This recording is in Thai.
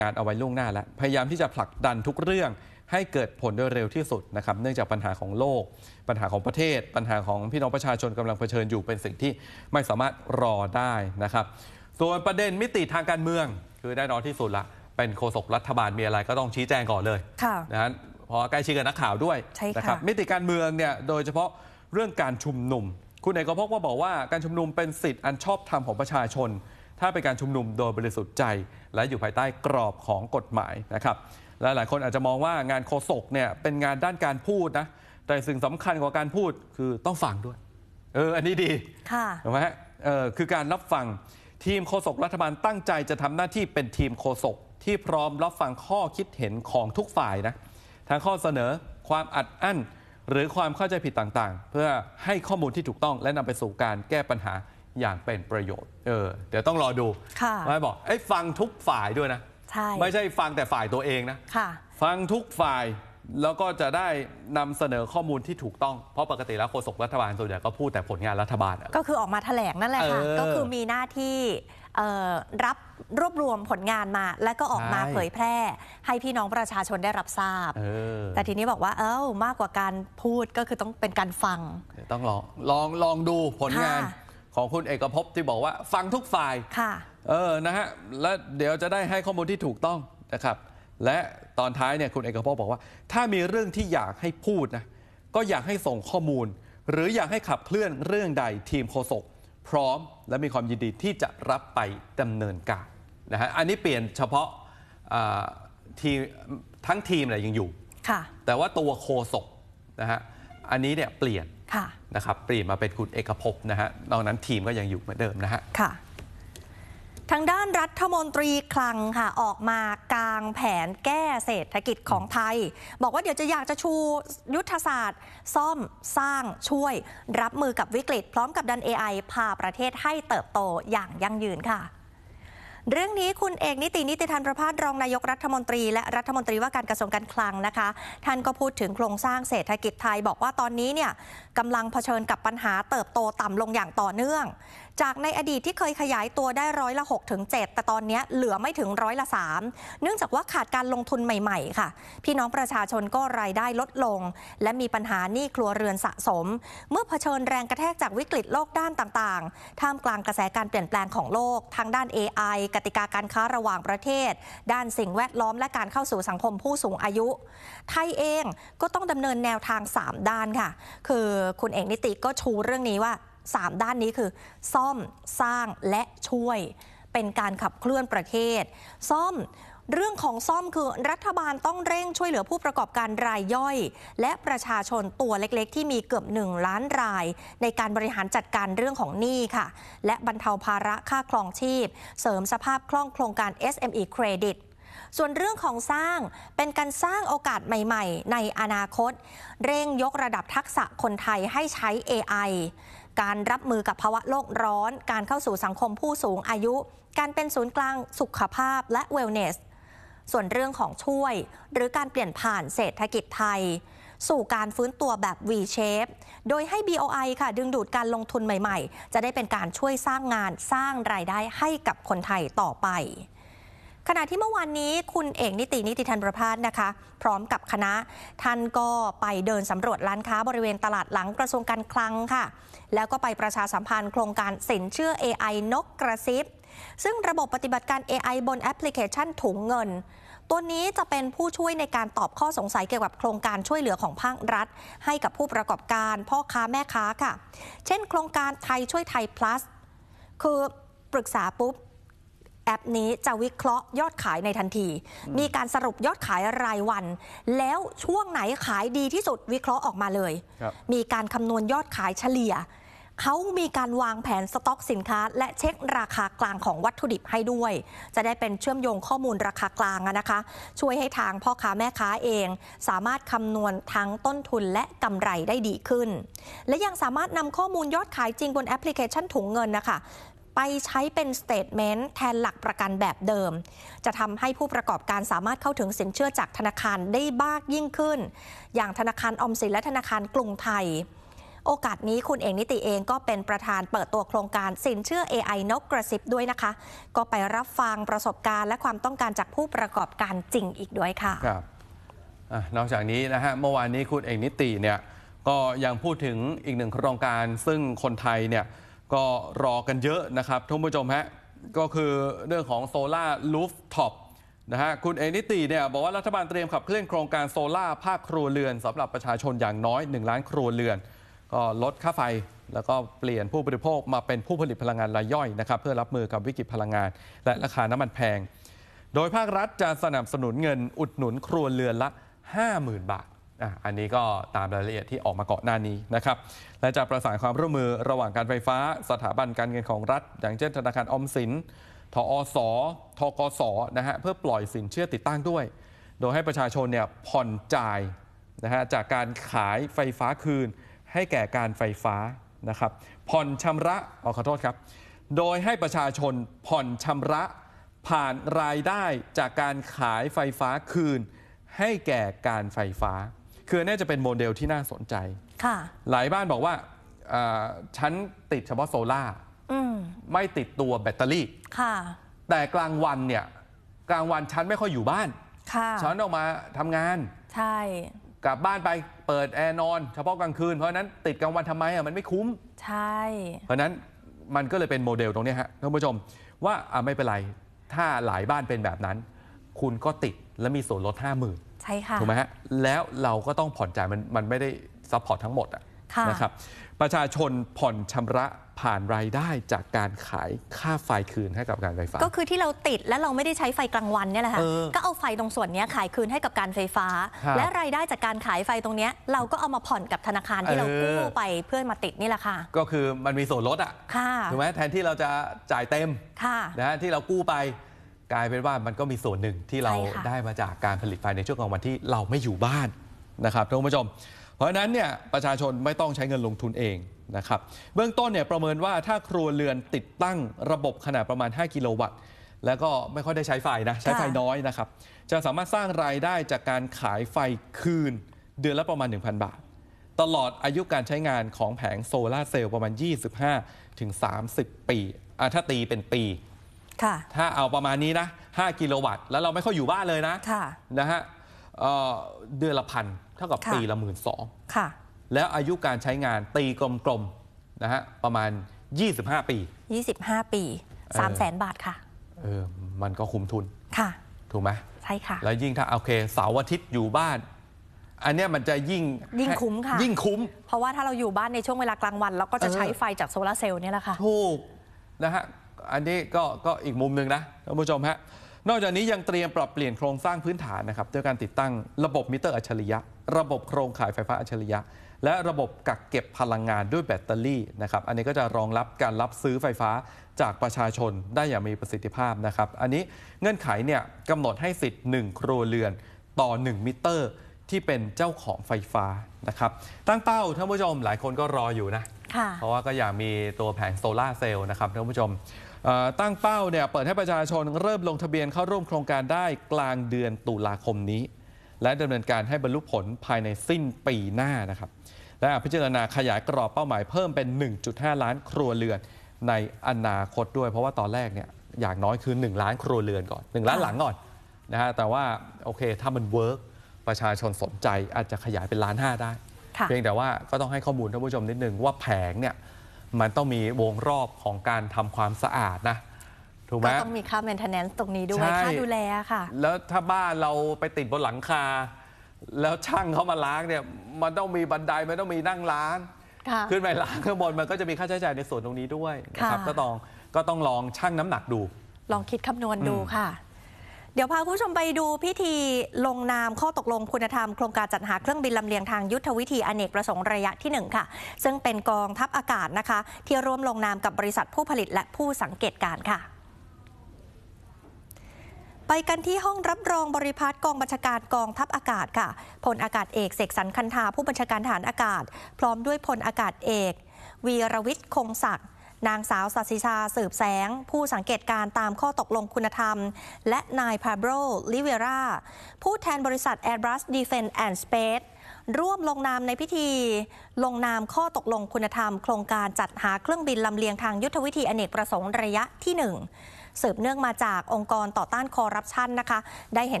การเอาไว้ล่วงหน้าแล้วพยายามที่จะผลักดันทุกเรื่องให้เกิดผลโดยเร็วที่สุดนะครับเนื่องจากปัญหาของโลกปัญหาของประเทศปัญหาของพี่น้องประชาชนกำลังเผชิญอยู่เป็นสิ่งที่ไม่สามารถรอได้นะครับส่วนประเด็นมิติทางการเมืองคือได้นอนที่สุดละเป็นโฆษกรัฐบาลมีอะไรก็ต้องชี้แจงก่อนเลยนะฮะพอใกล้ชิดกับนักข่าวด้วยนะครับมิติการเมืองเนี่ยโดยเฉพาะเรื่องการชุมนุมคุณเอกภพก็บอกว่าการชุมนุมเป็นสิทธิอันชอบธรรมของประชาชนถ้าเป็นการชุมนุมโดยบริสุทธิ์ใจและอยู่ภายใต้กรอบของกฎหมายนะครับและหลายคนอาจจะมองว่างานโฆษกเนี่ยเป็นงานด้านการพูดนะแต่สิ่งสำคัญกว่าการพูดคือต้องฟังด้วยอันนี้ดีถูกไหมฮะคือการรับฟังทีมโฆษกรัฐบาลตั้งใจจะทำหน้าที่เป็นทีมโฆษกที่พร้อมรับฟังข้อคิดเห็นของทุกฝ่ายนะทั้งข้อเสนอความอัดอั้นหรือความเข้าใจผิดต่างๆเพื่อให้ข้อมูลที่ถูกต้องและนำไปสู่การแก้ปัญหาอย่างเป็นประโยชน์เดี๋ยวต้องรอดูไม่บอกฟังทุกฝ่ายด้วยนะไม่ใช่ฟังแต่ฝ่ายตัวเองนะฟังทุกฝ่ายแล้วก็จะได้นำเสนอข้อมูลที่ถูกต้องเพราะปกติแล้วโฆษกรัฐบาลส่วนใหญ่ก็พูดแต่ผลงานรัฐบาลก็คือออกมาแถลงนั่นแหละค่ะก็คือมีหน้าที่รับรวบรวมผลงานมาแล้วก็ออกมาเผยแพร่ให้พี่น้องประชาชนได้รับทราบแต่ทีนี้บอกว่ามากกว่าการพูดก็คือต้องเป็นการฟังต้องลองดูผลงานของคุณเอกภพที่บอกว่าฟังทุกฝ่ายนะฮะและเดี๋ยวจะได้ให้ข้อมูลที่ถูกต้องนะครับและตอนท้ายเนี่ยคุณเอกภพบอกว่าถ้ามีเรื่องที่อยากให้พูดนะก็อยากให้ส่งข้อมูลหรืออยากให้ขับเคลื่อนเรื่องใดทีมโฆษกพร้อมและมีความยินดีที่จะรับไปดำเนินการนะฮะอันนี้เปลี่ยนเฉพาะทีมทั้งทีมเนี่ยยังอยู่แต่ว่าตัวโฆษกนะฮะอันนี้เนี่ยเปลี่ยนนะครับเปลี่ยนมาเป็นคุณเอกภพนะฮะนอกนั้นทีมก็ยังอยู่เหมือนเดิมนะฮะทางด้านรัฐมนตรีคลังค่ะออกมากางแผนแก้เศรษฐกิจของไทยบอกว่าเดี๋ยวอยากจะชูยุทธศาสตร์ซ่อมสร้างช่วยรับมือกับวิกฤตพร้อมกับดัน AI พาประเทศให้เติบโตอย่างยั่งยืนค่ะเรื่องนี้คุณเอกนิติธรประภาสรองนายกรัฐมนตรีและรัฐมนตรีว่าการกระทรวงการคลังนะคะท่านก็พูดถึงโครงสร้างเศรษฐกิจไทยบอกว่าตอนนี้เนี่ยกำลังเผชิญกับปัญหาเติบโตต่ำลงอย่างต่อเนื่องจากในอดีตที่เคยขยายตัวได้6%ถึง 7%แต่ตอนนี้เหลือไม่ถึง3%เนื่องจากว่าขาดการลงทุนใหม่ๆค่ะพี่น้องประชาชนก็รายได้ลดลงและมีปัญหาหนี้ครัวเรือนสะสมเมื่อเผชิญแรงกระแทกจากวิกฤตโลกด้านต่างๆท่ามกลางกระแสการเปลี่ยนแปลงของโลกทางด้าน AI กติกาการค้าระหว่างประเทศด้านสิ่งแวดล้อมและการเข้าสู่สังคมผู้สูงอายุไทยเองก็ต้องดำเนินแนวทาง3ด้านค่ะคือคุณเอกนิติก็ชูเรื่องนี้ว่า3ด้านนี้คือซ่อมสร้างและช่วยเป็นการขับเคลื่อนประเทศซ่อมเรื่องของซ่อมคือรัฐบาลต้องเร่งช่วยเหลือผู้ประกอบการรายย่อยและประชาชนตัวเล็กๆที่มีเกือบ1 ล้านรายในการบริหารจัดการเรื่องของหนี้ค่ะและบรรเทาภาระค่าครองชีพเสริมสภาพคล่องโครงการ SME Credit ส่วนเรื่องของสร้างเป็นการสร้างโอกาสใหม่ๆในอนาคตเร่งยกระดับทักษะคนไทยให้ใช้ AIการรับมือกับภาวะโลกร้อนการเข้าสู่สังคมผู้สูงอายุการเป็นศูนย์กลางสุขภาพและเวลเนสส่วนเรื่องของช่วยหรือการเปลี่ยนผ่านเศรษฐกิจไทยสู่การฟื้นตัวแบบ V-shape โดยให้ BOI ค่ะดึงดูดการลงทุนใหม่ๆจะได้เป็นการช่วยสร้างงานสร้างรายได้ให้กับคนไทยต่อไปขณะที่เมื่อวานนี้คุณเอกนิติธรประภาสนะคะพร้อมกับคณะท่านก็ไปเดินสำรวจร้านค้าบริเวณตลาดหลังกระทรวงการคลังค่ะแล้วก็ไปประชาสัมพันธ์โครงการสินเชื่อ AI นกกระซิบซึ่งระบบปฏิบัติการ AI บนแอปพลิเคชันถุงเงินตัวนี้จะเป็นผู้ช่วยในการตอบข้อสงสัยเกี่ยวกับโครงการช่วยเหลือของภาครัฐให้กับผู้ประกอบการพ่อค้าแม่ค้าค่ะเช่นโครงการไทยช่วยไทย plus คือปรึกษาปุ๊บแอปนี้จะวิเคราะห์ยอดขายในทันทีมีการสรุปยอดขายรายวันแล้วช่วงไหนขายดีที่สุดวิเคราะห์ออกมาเลยมีการคำนวณยอดขายเฉลี่ยเขามีการวางแผนสต็อกสินค้าและเช็คราคากลางของวัตถุดิบให้ด้วยจะได้เป็นเชื่อมโยงข้อมูลราคากลางนะคะช่วยให้ทางพ่อค้าแม่ค้าเองสามารถคำนวณทั้งต้นทุนและกำไรได้ดีขึ้นและยังสามารถนำข้อมูลยอดขายจริงบนแอปพลิเคชันถุงเงินนะคะไปใช้เป็นสเตทเมนต์แทนหลักประกันแบบเดิมจะทำให้ผู้ประกอบการสามารถเข้าถึงสินเชื่อจากธนาคารได้มากยิ่งขึ้นอย่างธนาคารออมสินและธนาคารกรุงไทยโอกาสนี้คุณเอกนิติเองก็เป็นประธานเปิดตัวโครงการสินเชื่อ AI นกกระซิบด้วยนะคะก็ไปรับฟังประสบการณ์และความต้องการจากผู้ประกอบการจริงอีกด้วยค่ะครับนอกจากนี้นะฮะเมื่อวานนี้คุณเอกนิติเนี่ยก็ยังพูดถึงอีกหนึ่งโครงการซึ่งคนไทยเนี่ยก็รอกันเยอะนะครับท่านผู้ชมฮะก็คือเรื่องของโซล่ารูฟท็อปนะฮะคุณเอกนิติเนี่ยบอกว่ารัฐบาลเตรียมขับเคลื่อนโครงการโซล่าภาคครัวเรือนสำหรับประชาชนอย่างน้อย1 ล้านครัวเรือนก็ลดค่าไฟแล้วก็เปลี่ยนผู้บริโภคมาเป็นผู้ผลิตพลังงานรายย่อยนะครับเพื่อรับมือกับวิกฤตพลังงานและราคาน้ำมันแพงโดยภาครัฐจะสนับสนุนเงินอุดหนุนครัวเรือนละ 50,000 บาทอันนี้ก็ตามรายละเอียดที่ออกมาก่อนหน้านี้นะครับและจะประสานความร่วมมือระหว่างการไฟฟ้าสถาบันการเงินของรัฐอย่างเช่นธนาคารออมสินทอสทกสนะฮะเพื่อปล่อยสินเชื่อติดตั้งด้วยโดยให้ประชาชนเนี่ยผ่อนจ่ายนะฮะจากการขายไฟฟ้าคืนให้แก่การไฟฟ้านะครับผ่อนชำระขอโทษครับโดยให้ประชาชนผ่อนชำระผ่านรายได้จากการขายไฟฟ้าคืนให้แก่การไฟฟ้าคือน่าจะเป็นโมเดลที่น่าสนใจหลายบ้านบอกว่าฉันติดเฉพาะโซล่าไม่ติดตัวแบตเตอรี่แต่กลางวันเนี่ยกลางวันฉันไม่ค่อยอยู่บ้านฉันออกมาทำงานใช่กลับบ้านไปเปิดแอร์นอนเฉพาะกลางคืนเพราะนั้นติดกลางวันทำไมมันไม่คุ้มใช่เพราะนั้นมันก็เลยเป็นโมเดลตรงนี้ฮะท่านผู้ชมว่าไม่เป็นไรถ้าหลายบ้านเป็นแบบนั้นคุณก็ติดและมีส่วนลด 50,000 ใช่ค่ะถูกไหมฮะแล้วเราก็ต้องผ่อนจ่ายมันไม่ได้ซัพพอร์ตทั้งหมดนะครับประชาชนผ่อนชำระผ่านรายได้จากการขายค่าไฟคืนให้กับการไฟฟ้าก็คือที่เราติดและเราไม่ได้ใช้ไฟกลางวันเนี่ยแหละค่ะก็เอาไฟตรงส่วนนี้ขายคืนให้กับการไฟฟ้าและรายได้จากการขายไฟตรงนี้เราก็เอามาผ่อนกับธนาคารที่เรากู้ไปเพื่อมาติดนี่แหละค่ะก็คือมันมีส่วนลดถูกไหมแทนที่เราจะจ่ายเต็มนะฮะที่เรากู้ไปกลายเป็นว่ามันก็มีส่วนหนึ่งที่เราได้มาจากการผลิตไฟในช่วงกลางวันที่เราไม่อยู่บ้านนะครับท่านผู้ชมเพราะฉะนั้นเนี่ยประชาชนไม่ต้องใช้เงินลงทุนเองนะครับเบื้องต้นเนี่ยประเมินว่าถ้าครัวเรือนติดตั้งระบบขนาดประมาณ5กิโลวัตต์แล้วก็ไม่ค่อยได้ใช้ไฟนะใช้ไฟน้อยนะครับจะสามารถสร้างรายได้จากการขายไฟคืนเดือนละประมาณ 1,000 บาทตลอดอายุการใช้งานของแผงโซลาร์เซลล์ประมาณ 25-30 ปีถ้าตีเป็นปีถ้าเอาประมาณนี้นะ5กิโลวัตต์แล้วเราไม่ค่อยอยู่บ้านเลยนะฮะเดือนละพันเท่ากับปีละ 12,000 แล้วอายุการใช้งานตีกลมๆนะฮะประมาณ25 ปี 25 ปี 300,000 บาทค่ะมันก็คุ้มทุนถูกไหมใช่ค่ะแล้วยิ่งถ้าโอเคเสาร์อาทิตย์อยู่บ้านอันนี้มันจะยิ่งคุ้มค่ะยิ่งคุ้มเพราะว่าถ้าเราอยู่บ้านในช่วงเวลากลางวันเราก็จะใช้ไฟจากโซลาร์เซลล์นี่แหละค่ะถูกนะฮะอันนี้ก็อีกมุมหนึ่งนะท่านผู้ชมฮะนอกจากนี้ยังเตรียมปรับเปลี่ยนโครงสร้างพื้นฐานนะครับด้วยการติดตั้งระบบมิเตอร์อัจฉริยะระบบโครงข่ายไฟฟ้าอัจฉริยะและระบบกักเก็บพลังงานด้วยแบตเตอรี่นะครับอันนี้ก็จะรองรับการรับซื้อไฟฟ้าจากประชาชนได้อย่างมีประสิทธิภาพนะครับอันนี้เงื่อนไขเนี่ยกำหนดให้สิทธิ์1ครัวเรือนต่อ1มิเตอร์ที่เป็นเจ้าของไฟฟ้านะครับตั้งเป้าท่านผู้ชมหลายคนก็รออยู่นะเพราะว่าก็อยากมีตัวแผงโซล่าร์เซลล์นะครับท่านผู้ชมตั้งเป้าเนี่ยเปิดให้ประชาชนเริ่มลงทะเบียนเข้าร่วมโครงการได้กลางเดือนตุลาคมนี้และดำเนินการให้บรรลุผลภายในสิ้นปีหน้านะครับและพิจารณาขยายกรอบเป้าหมายเพิ่มเป็น 1.5 ล้านครัวเรือนในอนาคตด้วยเพราะว่าตอนแรกเนี่ยอย่างน้อยคือ1ล้านครัวเรือนก่อน1ล้านหลังก่อนนะฮะแต่ว่าโอเคถ้ามันเวิร์กประชาชนสนใจอาจจะขยายเป็น1.5 ล้านได้เพียงแต่ว่าก็ต้องให้ข้อมูลท่านผู้ชมนิดนึงว่าแผงเนี่ยมันต้องมีวงรอบของการทำความสะอาดนะถูกไหมก็ต้องมีค่า maintenance ตรงนี้ด้วยค่าดูแลค่ะแล้วถ้าบ้านเราไปติดบนหลังคาแล้วช่างเขามาล้างเนี่ยมันต้องมีบันไดมันต้องมีนั่งล้างขึ้นไปล้างข้างบนมันก็จะมีค่าใช้จ่ายในส่วนตรงนี้ด้วยนะครับก็ต้องลองชั่งน้ำหนักดูลองคิดคำนวณดูค่ะเดี๋ยวพาคุณผู้ชมไปดูพิธีลงนามข้อตกลงคุณธรรมโครงการจัดหาเครื่องบินลำเลียงทางยุทธวิธีอเนกประสงค์ระยะที่1ค่ะซึ่งเป็นกองทัพอากาศนะคะที่ร่วมลงนามกับบริษัทผู้ผลิตและผู้สังเกตการณ์ค่ะไปกันที่ห้องรับรองบริพาตรกองบัญชาการกองทัพอากาศค่ะพลอากาศเอกเสกสรรคันธาผู้บัญชาการทหารอากาศพร้อมด้วยพลอากาศเอกวีรวิทย์คงศักดิ์นางสาวสัสิชาสืบแสงผู้สังเกตการตามข้อตกลงคุณธรรมและนายพาโบรลิเวราผู้แทนบริษัท Airbus Defence and Space ร่วมลงนามในพิธีลงนามข้อตกลงคุณธรรมโครงการจัดหาเครื่องบินลำเลียงทางยุทธวิธีอเนกประสงค์ระยะที่ 1 สืบเนื่องมาจากองค์กรต่อต้านคอร์รัปชันนะคะได้เห็น